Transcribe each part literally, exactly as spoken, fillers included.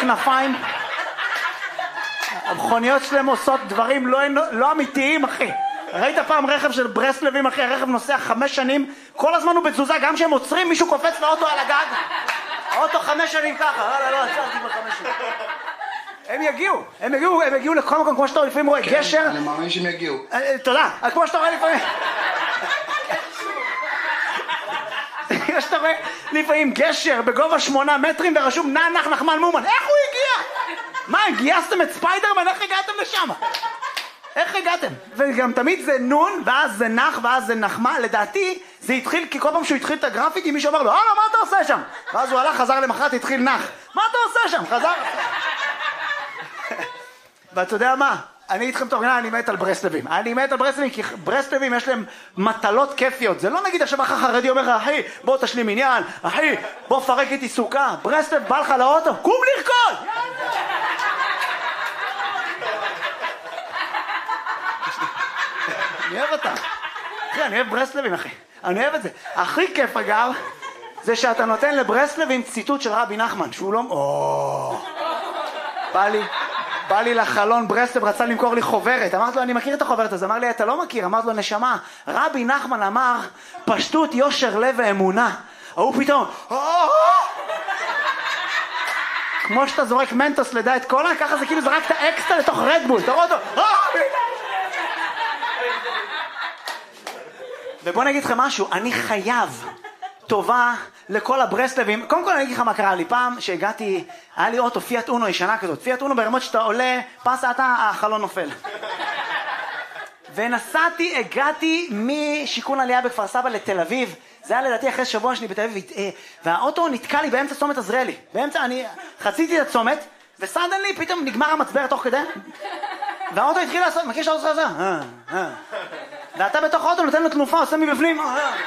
כנפיים. המכוניות שלהם עושות דברים לא, לא אמיתיים, אחי. ראית פעם רכב של ברסלבים, אחי? הרכב נוסע חמש שנים, כל הזמן הוא בתזוזה, גם כשהם עוצרים, מישהו קופץ לאוטו על הגג. האוטו חמש שנים ככה, לא, לא, לא, עצרתי בחמש שנים. הם יגיעו, הם יגיעו, הם יגיעו לכל מקום, כמו שאתה רואה, לפעמים רואה גשר. אני מאמין שהם יגיעו. תודה, כמו שאתה רואה לפעמים. כמו שאתה רואה לפעמים גשר בגובה שמונה מטרים ורשום נח נחמן מומן. איך הוא הגיע? מה, גייסתם את ספיידרמן? איך הגעתם לשם? איך הגעתם? וגם תמיד זה נון, ואז זה נח, ואז זה נחמה. לדעתי זה התחיל, כי כל פעם שהוא התחיל את הגרפיטי, מישהו אמר לו, אה, מה אתה עושה שם? ואז הוא הלך, חזר למחרת, התחיל נח. מה אתה עושה שם? חזר. ואתה יודע מה? אני איתכם תורגנה, אני מת על ברסלבים. אני מת על ברסלבים, כי ברסלבים יש להם מטלות כיפיות. זה לא נגיד עכשיו אחר חרדי אומר לך, אחי, בוא תשלים עניין, אחי, בוא פרק איתי סוכה. ברסלב בא לך לאוטו, קום לרקוד! אני אוהב אותה. אחי, אני אוהב ברסלבים, אחי. אני אוהב את זה. הכי כיף, אגב, זה שאתה נותן לברסלבים ציטוט של רבי נחמן, שהוא לא... או... בא לי... בא לי לחלון ברסלב, רצה למכור לי חוברת. אמרת לו, אני מכיר את החוברת הזאת. אמר לי, אתה לא מכיר. אמרת לו, נשמה, רבי נחמן אמר, פשטות, יושר, לב ואמונה. הוא פתאום, כמו שאתה זורק מנטוס לדעת קולה, ככה זה כאילו זרקת אקסטרה לתוך רדבול. אתה רואה אותו, ובוא נגיד לכם משהו, אני חייב טובה לכל הברסלבים. קודם כל אני אגיד לך מה קרה לי. פעם שהגעתי, היה לי אוטו פיאט אונו ישנה כזאת. פיאט אונו ברמות שאתה עולה, פס אתה, החלון נופל. ונסעתי, הגעתי משיכון עלייה בכפר סבא לתל אביב. זה היה לדעתי אחרי שבוע שני בתל אביב. והאוטו נתקע לי באמצע צומת עזריאלי. באמצע, אני חציתי את הצומת, וסדן לי, פתאום נגמר המצבר תוך כדי. והאוטו התחיל לעשות, מכיר שהאוטו עושה? אה, אה. ואתה בתוך האוטו נותן לו תנופה, עושה מבפנים.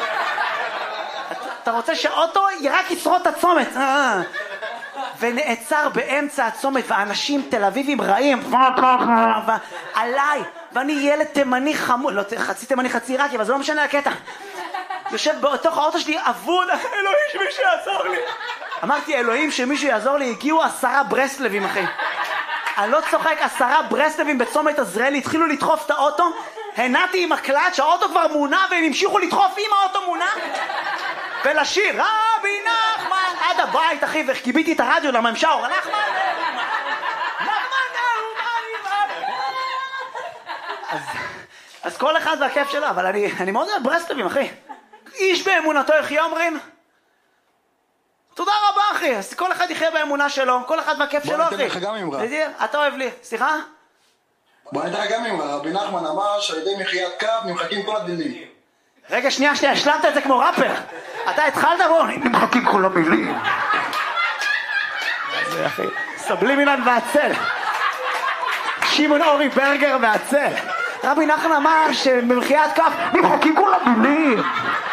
אתה רוצה שהאוטו רק ישרוד את הצומת. ונעצר באמצע הצומת, ואנשים תל אביבים רעים, עליי, ואני ילד תימני חמוד, לא חצי תימני חצי עיראקי, אבל זה לא משנה הקטע. יושב בתוך האוטו שלי, אבוד, אלוהים שמישהו יעזור לי. אמרתי, אלוהים שמישהו יעזור לי, הגיעו עשרה ברסלבים, אחי. אני לא צוחק, עשרה ברסלבים בצומת עזריאלי, התחילו לדחוף את האוטו, הנעתי עם הקלט שהאוטו כבר מונע, והם המשיכו לדחוף עם האוטו מונע, ולשיר, רבי נחמן, עד הבית, אחי, וקיביתי את הרדיו לממשאור, נחמן, נחמן, אז כל אחד והכיף שלו, אבל אני מאוד אוהב ברסלבים, אחי. איש באמונתו יחיה אומרים. תודה רבה, אחי, אז כל אחד יחיה באמונה שלו, כל אחד והכיף שלו, אחי. בוא ניתן לך גם אמרה. אתה אוהב לי, סליחה? בוא ניתן לך גם אמרה, רבי נחמן אמר שעל ידי מחיית קו נמחקים כל הדינים. רגע, שנייה, שנייה, השלמת את זה כמו ראפר. אתה התחלת בו, נמחקים כל המילים. זה אחי, סבלימינן והצל. שמעון אורי ברגר והצל. רבי נחמן אמר שבמחיית כף נמחקים כל המילים.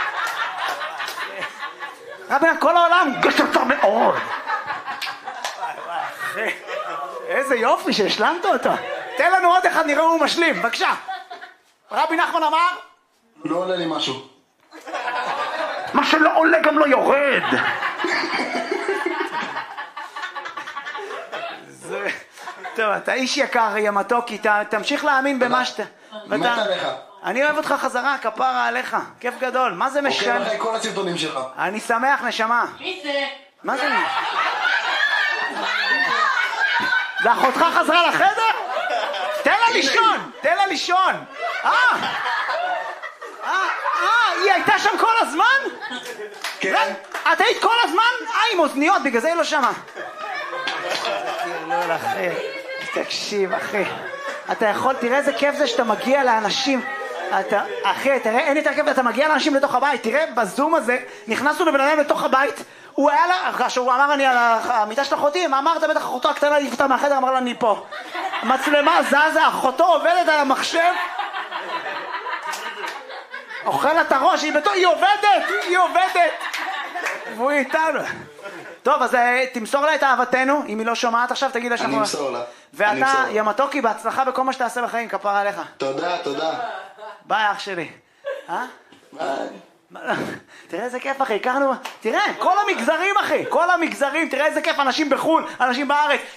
רבי נחמן, כל העולם גשצה מאוד. וואי וואי, אחי. איזה יופי שהשלמת אותו. תן לנו עוד אחד, נראה הוא משלים, בבקשה. רבי נחמן אמר לא עולה לי משהו. מה שלא עולה גם לא יורד. טוב, אתה איש יקר, ימתוקי, תמשיך להאמין במה שאתה... מת עליך. אני אוהב אותך חזרה, כפרה עליך. כיף גדול, מה זה משנה? עוקב אחרי כל הסרטונים שלך. אני שמח, נשמה. מי זה? מה זה? זה אחותך חזרה לחדר? תן לה לישון, תן לה לישון. אה! אה, אה, היא הייתה שם כל הזמן? כן. את היית כל הזמן? אה, עם אוזניות, בגלל זה היא לא שמה. לא, אחי, תקשיב, אחי. אתה יכול, תראה איזה כיף זה שאתה מגיע לאנשים. אתה, אחי, תראה, אין יותר כיף, אתה מגיע לאנשים לתוך הבית. תראה, בזום הזה, נכנסנו לבן אדם לתוך הבית. הוא היה לה, שהוא אמר, אני על המיטה של אחותי, מה אמרת? בטח אחותו הקטנה לפתה מהחדר, אמר לה, אני פה. מצלמה זזה, אחותו עובדת על המחשב. אוכל את הראש, היא בתור, היא עובדת, היא עובדת. והוא איתנו. טוב, אז תמסור לה את אהבתנו, אם היא לא שומעת עכשיו, תגיד לה שאנחנו... אני אמסור לה. ואתה, ימתוקי, בהצלחה בכל מה שתעשה בחיים, כפרה עליך. תודה, תודה. ביי, אח שלי. אה? ביי. תראה איזה כיף, אחי, הכרנו... תראה, כל המגזרים, אחי, כל המגזרים, תראה איזה כיף, אנשים בחו"ל, אנשים בארץ.